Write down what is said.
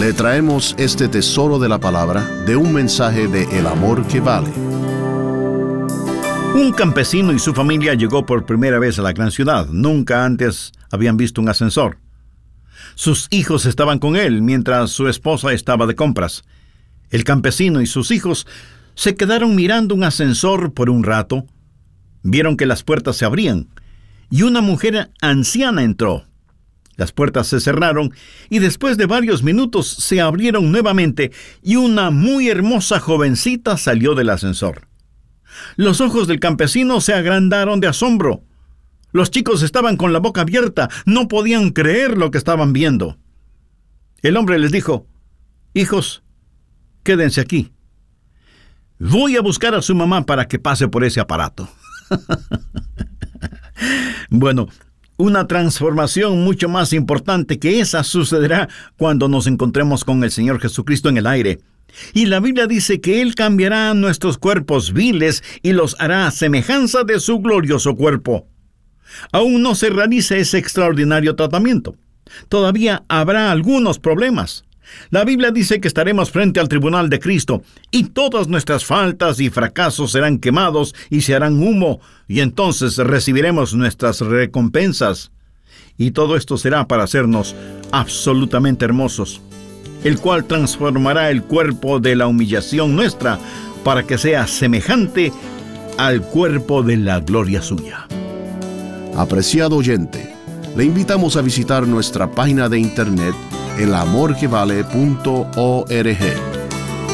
Le traemos este tesoro de la palabra de un mensaje de El Amor que Vale. Un campesino y su familia llegó por primera vez a la gran ciudad. Nunca antes habían visto un ascensor. Sus hijos estaban con él mientras su esposa estaba de compras. El campesino y sus hijos se quedaron mirando un ascensor por un rato. Vieron que las puertas se abrían y una mujer anciana entró. Las puertas se cerraron y después de varios minutos se abrieron nuevamente y una muy hermosa jovencita salió del ascensor. Los ojos del campesino se agrandaron de asombro. Los chicos estaban con la boca abierta, no podían creer lo que estaban viendo. El hombre les dijo: «Hijos, quédense aquí. Voy a buscar a su mamá para que pase por ese aparato». Bueno, una transformación mucho más importante que esa sucederá cuando nos encontremos con el Señor Jesucristo en el aire. Y la Biblia dice que Él cambiará nuestros cuerpos viles y los hará a semejanza de su glorioso cuerpo. Aún no se realice ese extraordinario tratamiento. Todavía habrá algunos problemas. La Biblia dice que estaremos frente al tribunal de Cristo y todas nuestras faltas y fracasos serán quemados y se harán humo, y entonces recibiremos nuestras recompensas. Y todo esto será para hacernos absolutamente hermosos, el cual transformará el cuerpo de la humillación nuestra para que sea semejante al cuerpo de la gloria suya. Apreciado oyente, le invitamos a visitar nuestra página de internet elamorquevale.org.